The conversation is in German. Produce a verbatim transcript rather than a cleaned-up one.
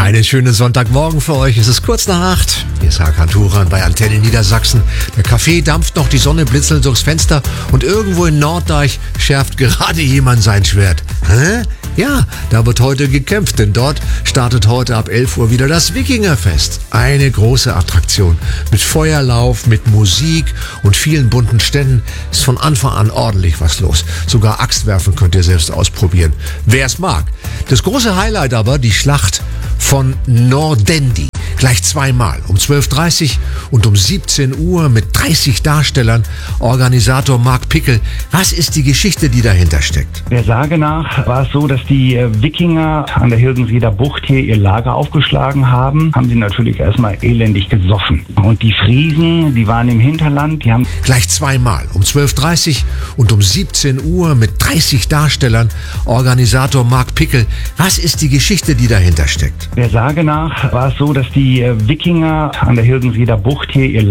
Einen schönen Sonntagmorgen für euch. Es ist kurz nach acht. Hier ist Hakan Turan bei Antenne Niedersachsen. Der Kaffee dampft noch, die Sonne blitzelt durchs Fenster und irgendwo in Norddeich schärft gerade jemand sein Schwert. Hä? Ja, da wird heute gekämpft, denn dort startet heute ab elf Uhr wieder das Wikingerfest. Eine große Attraktion mit Feuerlauf, mit Musik und vielen bunten Ständen. Ist von Anfang an ordentlich was los. Sogar Axtwerfen könnt ihr selbst ausprobieren, wer es mag. Das große Highlight aber, die Schlacht von Nordendi. Gleich zweimal, um zwölf Uhr dreißig und um siebzehn Uhr mit dreißig Darstellern. Organisator Marc Pickel. Was ist die Geschichte, die dahinter steckt? Der Sage nach war es so, dass die Wikinger an der Hilgensieder Bucht hier ihr Lager aufgeschlagen haben. Haben sie natürlich erstmal elendig gesoffen. Und die Friesen, die waren im Hinterland, die haben... Gleich zweimal, um zwölf Uhr dreißig und um siebzehn Uhr mit dreißig Darstellern. Organisator Marc Pickel. Was ist die Geschichte, die dahinter steckt? Der Sage nach war es so, dass die Wikinger an der Hilgensieder Bucht hier ihr